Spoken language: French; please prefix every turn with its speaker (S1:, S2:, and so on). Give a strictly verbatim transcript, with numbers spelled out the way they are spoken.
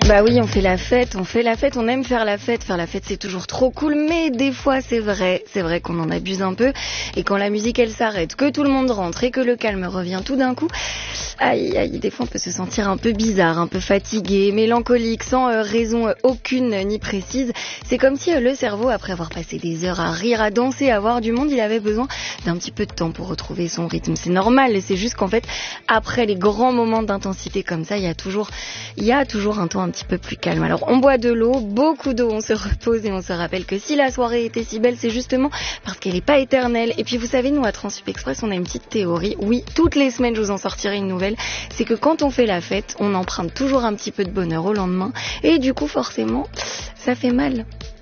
S1: Bah oui, on fait la fête, on fait la fête, on aime faire la fête. Faire la fête, c'est toujours trop cool, mais des fois, c'est vrai, c'est vrai qu'on en abuse un peu. Et quand la musique, elle s'arrête, que tout le monde rentre et que le calme revient tout d'un coup, aïe, aïe, des fois, on peut se sentir un peu bizarre, un peu fatigué, mélancolique, sans euh, raison euh, aucune ni précise. C'est comme si euh, le cerveau, après avoir passé des heures à rire, à danser, à voir du monde, il avait besoin d'un petit peu de temps pour retrouver son rythme. C'est normal, c'est juste qu'en fait, après les grands moments d'intensité comme ça, il y a toujours, il y a toujours un temps un petit peu plus calme. Alors on boit de l'eau, beaucoup d'eau, on se repose et on se rappelle que si la soirée était si belle, c'est justement parce qu'elle n'est pas éternelle. Et puis vous savez, nous à Transsup Express, on a une petite théorie. Oui, toutes les semaines je vous en sortirai une nouvelle. C'est que quand on fait la fête, on emprunte toujours un petit peu de bonheur au lendemain. Et du coup forcément, ça fait mal.